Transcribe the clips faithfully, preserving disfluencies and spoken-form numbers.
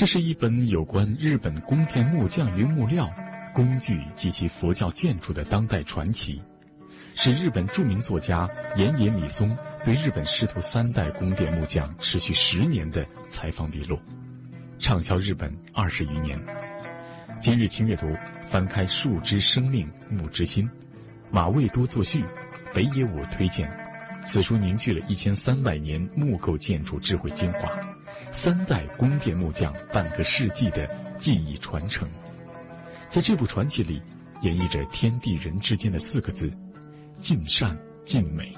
这是一本有关日本宫殿木匠与木料、工具及其佛教建筑的当代传奇，是日本著名作家岩野米松对日本师徒三代宫殿木匠持续十年的采访笔录，畅销日本二十余年。今日轻阅读，翻开《树之生命，木之心》，马未都作序，北野武推荐。此书凝聚了一千三百年木构建筑智慧精华，三代宫殿木匠半个世纪的技艺传承。在这部传奇里，演绎着天地人之间的四个字：尽善尽美。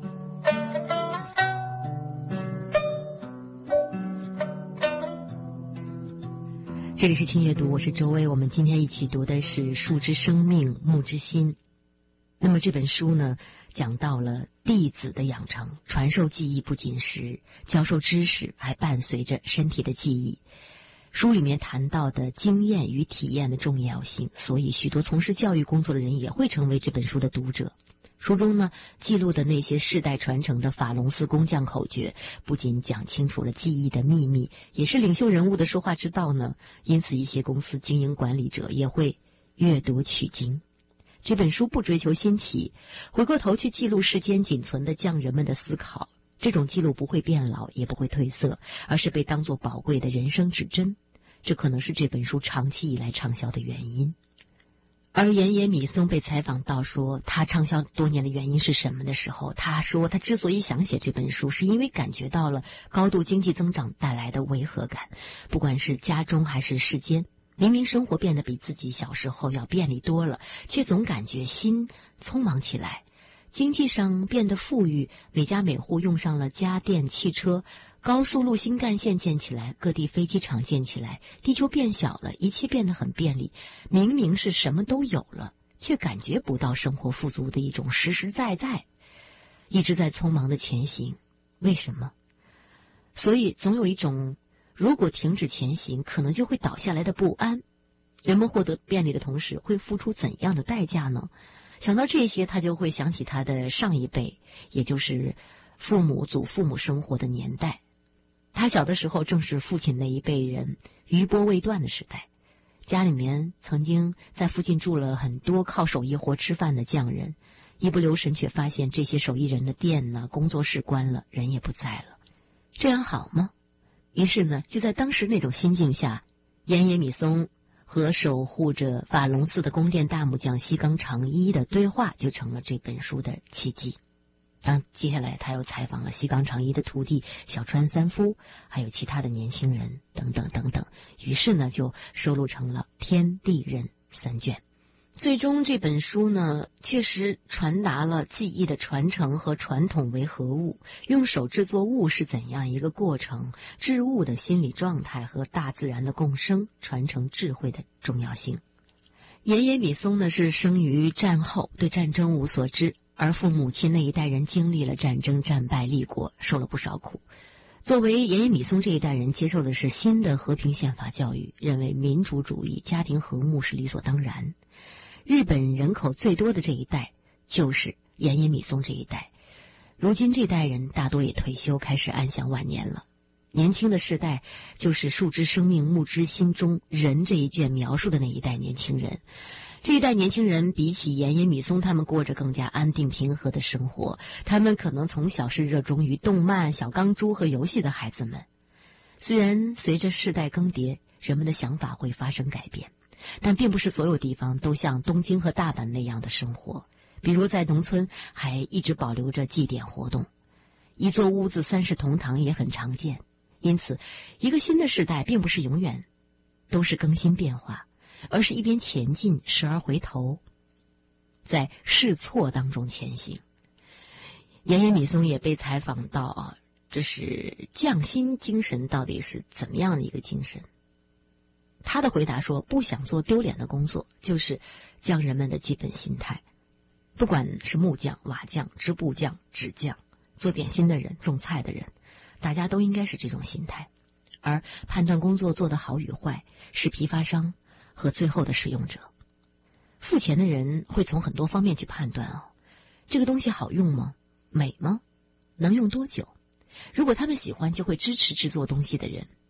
这里是轻阅读，我是周薇。我们今天一起读的是《树之生命，木之心》。那么这本书呢，讲到了弟子的养成，传授技艺不仅是教授知识，还伴随着身体的记忆。书里面谈到的经验与体验的重要性，所以许多从事教育工作的人也会成为这本书的读者。书中呢，记录的那些世代传承的法隆寺工匠口诀，不仅讲清楚了技艺的秘密，也是领袖人物的说话之道呢。因此一些公司经营管理者也会阅读取经。这本书不追求新奇，回过头去记录世间仅存的匠人们的思考，这种记录不会变老，也不会褪色，而是被当作宝贵的人生指针。这可能是这本书长期以来畅销的原因。而岩野米松被采访到说他畅销多年的原因是什么的时候，他说他之所以想写这本书，是因为感觉到了高度经济增长带来的违和感，不管是家中还是世间，明明生活变得比自己小时候要便利多了，却总感觉心匆忙起来。经济上变得富裕，每家每户用上了家电汽车，高速路新干线建起来，各地飞机场建起来，地球变小了，一切变得很便利。明明是什么都有了，却感觉不到生活富足的一种实实在在，一直在匆忙的前行。为什么？所以总有一种如果停止前行可能就会倒下来的不安。人们获得便利的同时会付出怎样的代价呢？想到这些，他就会想起他的上一辈，也就是父母祖父母生活的年代。他小的时候正是父亲那一辈人余波未断的时代，家里面曾经在附近住了很多靠手艺活吃饭的匠人，一不留神却发现这些手艺人的店呢、工作室关了，人也不在了。这样好吗？于是呢，就在当时那种心境下，岩野米松和守护着法隆寺的宫殿大木匠西冈长一的对话就成了这本书的契机。当接下来他又采访了西冈长一的徒弟小川三夫，还有其他的年轻人等等等等，于是呢就收录成了天地人三卷。最终这本书呢，确实传达了技艺的传承和传统为何物，用手制作物是怎样一个过程，制物的心理状态和大自然的共生，传承智慧的重要性。岩野米松呢是生于战后，对战争无所知，而父母亲那一代人经历了战争，战败立国，受了不少苦。作为岩野米松这一代人，接受的是新的和平宪法教育，认为民主主义、家庭和睦是理所当然。日本人口最多的这一代就是岩野米松这一代，如今这代人大多也退休，开始安享晚年了。年轻的世代就是《树之生命，木之心》中人这一卷描述的那一代年轻人。这一代年轻人比起岩野米松，他们过着更加安定平和的生活，他们可能从小是热衷于动漫、小钢珠和游戏的孩子们。虽然随着世代更迭，人们的想法会发生改变，但并不是所有地方都像东京和大阪那样的生活。比如在农村还一直保留着祭典活动，一座屋子三世同堂也很常见。因此一个新的时代并不是永远都是更新变化，而是一边前进时而回头，在试错当中前行。岩野米松也被采访到啊，这是匠心精神到底是怎么样的一个精神。他的回答说，不想做丢脸的工作，就是匠人们的基本心态。不管是木匠、瓦匠、织布匠、纸匠，做点心的人、种菜的人，大家都应该是这种心态。而判断工作做得好与坏，是批发商和最后的使用者。付钱的人会从很多方面去判断哦，这个东西好用吗？美吗？能用多久？如果他们喜欢，就会支持制作东西的人。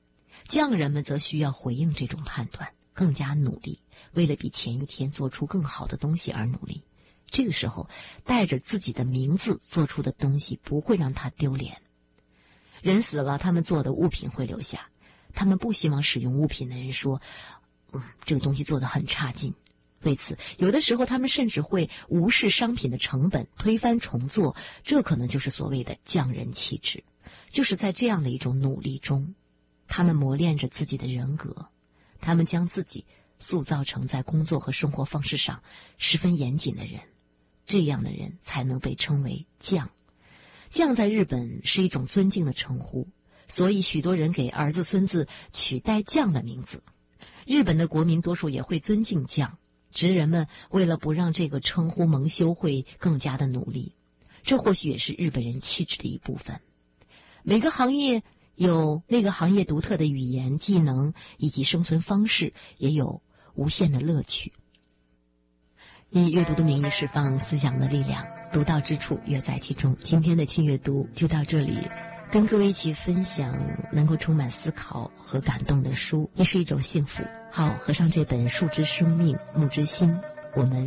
匠人们则需要回应这种判断，更加努力，为了比前一天做出更好的东西而努力。这个时候，带着自己的名字做出的东西不会让他丢脸。人死了，他们做的物品会留下，他们不希望使用物品的人说，嗯，这个东西做得很差劲。为此，有的时候他们甚至会无视商品的成本，推翻重做，这可能就是所谓的匠人气质。就是在这样的一种努力中，他们磨练着自己的人格，他们将自己塑造成在工作和生活方式上十分严谨的人，这样的人才能被称为匠。匠在日本是一种尊敬的称呼，所以许多人给儿子孙子取带匠的名字。日本的国民多数也会尊敬匠，职人们为了不让这个称呼蒙羞，会更加的努力。这或许也是日本人气质的一部分。每个行业有那个行业独特的语言、技能以及生存方式，也有无限的乐趣。以阅读的名义释放思想的力量，独到之处乐在其中。今天的轻阅读就到这里，跟各位一起分享能够充满思考和感动的书，也是一种幸福。好，合上这本《树之生命，木之心》，我们